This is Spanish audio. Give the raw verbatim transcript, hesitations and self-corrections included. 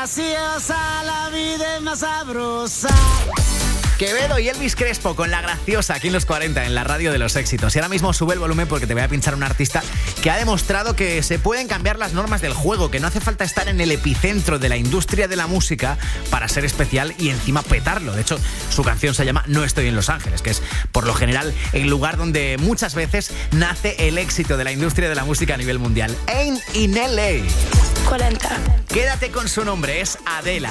graciosa, la vida es más sabrosa. Quevedo y Elvis Crespo con La Graciosa aquí en los cuarenta, en la radio de los éxitos. Y ahora mismo sube el volumen porque te voy a pinchar un artista que ha demostrado que se pueden cambiar las normas del juego, que no hace falta estar en el epicentro de la industria de la música para ser especial y encima petarlo. De hecho, su canción se llama No estoy en Los Ángeles, que es por lo general el lugar donde muchas veces nace el éxito de la industria de la música a nivel mundial. Ain't in L A. cuarenta. Quédate con su nombre, es Adela.